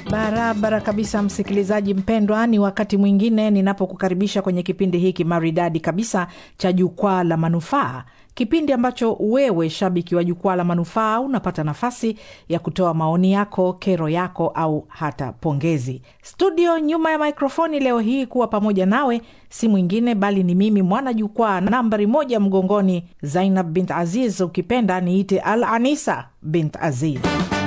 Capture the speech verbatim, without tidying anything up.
Barabara kabisa msikilizaji mpendwa, ni wakati mwingine ninapokukaribisha kwenye kipindi hiki maridadi kabisa cha Jukwaa la Manufaa. Kipindi ambacho wewe shabiki wa Jukwaa la Manufaa unapata nafasi ya kutoa maoni yako, kero yako au hata pongezi. Studio nyuma ya mikrofoni leo hii kuwa pamoja nawe si mwingine bali ni mimi mwana jukwaa nambari moja mgongoni, Zainab bint Aziz, ukipenda niite Al Anisa bint Aziz.